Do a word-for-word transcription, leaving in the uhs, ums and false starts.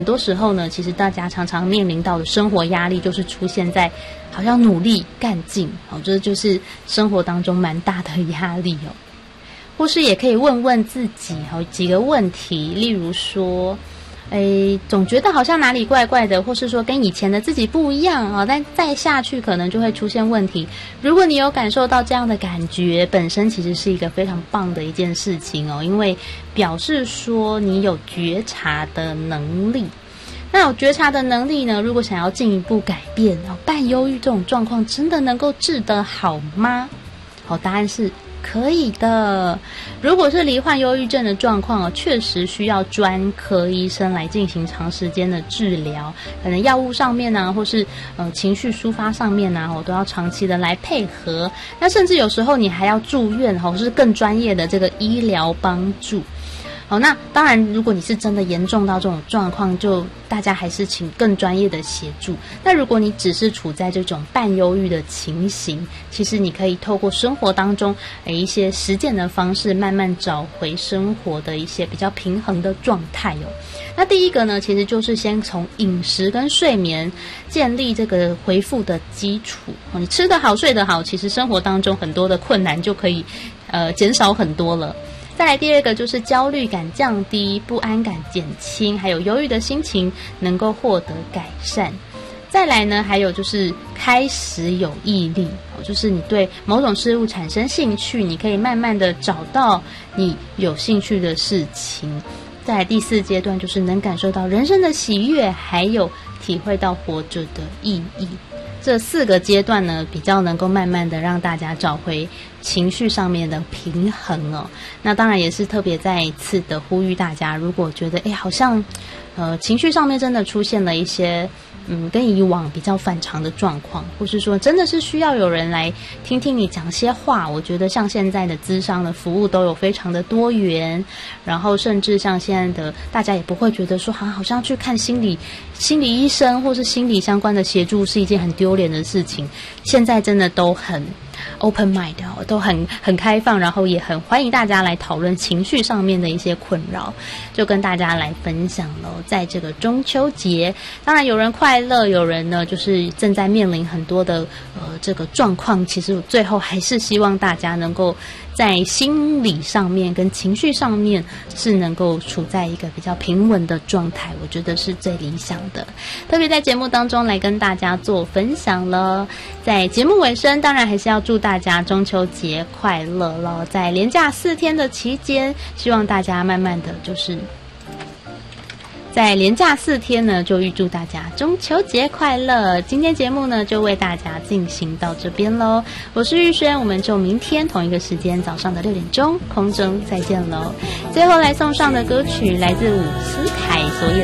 很多时候呢，其实大家常常面临到的生活压力，就是出现在好像努力干劲，哦，这就是生活当中蛮大的压力哦。或是也可以问问自己哦几个问题，例如说，诶，总觉得好像哪里怪怪的，或是说跟以前的自己不一样哦，但再下去可能就会出现问题。如果你有感受到这样的感觉，本身其实是一个非常棒的一件事情哦，因为表示说你有觉察的能力。那有觉察的能力呢，如果想要进一步改变哦，半忧郁这种状况真的能够治得好吗？好，答案是可以的。如果是罹患忧郁症的状况哦，确实需要专科医生来进行长时间的治疗，可能药物上面啊，或是呃情绪抒发上面啊，我都要长期的来配合。那甚至有时候你还要住院，或是更专业的这个医疗帮助。好，那当然如果你是真的严重到这种状况，就大家还是请更专业的协助。那如果你只是处在这种半忧郁的情形，其实你可以透过生活当中诶一些实践的方式，慢慢找回生活的一些比较平衡的状态哦。那第一个呢，其实就是先从饮食跟睡眠建立这个恢复的基础。你吃得好睡得好，其实生活当中很多的困难就可以呃减少很多了。再来第二个就是焦虑感降低，不安感减轻，还有忧郁的心情能够获得改善。再来呢，还有就是开始有毅力，就是你对某种事物产生兴趣，你可以慢慢的找到你有兴趣的事情。再来第四阶段就是能感受到人生的喜悦，还有体会到活着的意义。这四个阶段呢，比较能够慢慢的让大家找回情绪上面的平衡哦。那当然也是特别再一次的呼吁大家，如果觉得诶好像呃情绪上面真的出现了一些嗯跟以往比较反常的状况，或是说真的是需要有人来听听你讲些话，我觉得像现在的咨商的服务都有非常的多元，然后甚至像现在的大家也不会觉得说好像好像去看心理心理医生或是心理相关的协助是一件很丢脸的事情，现在真的都很open mind 哦，都很很开放，然后也很欢迎大家来讨论情绪上面的一些困扰，就跟大家来分享咯。在这个中秋节，当然有人快乐，有人呢就是正在面临很多的呃这个状况，其实最后还是希望大家能够在心理上面跟情绪上面是能够处在一个比较平稳的状态，我觉得是最理想的。特别在节目当中来跟大家做分享了。在节目尾声，当然还是要祝大家中秋节快乐了。在连假四天的期间，希望大家慢慢的就是在连假四天呢，就预祝大家中秋节快乐。今天节目呢，就为大家进行到这边咯。我是玉轩，我们就明天同一个时间早上的六点钟空中再见咯。最后来送上的歌曲来自伍思凯所演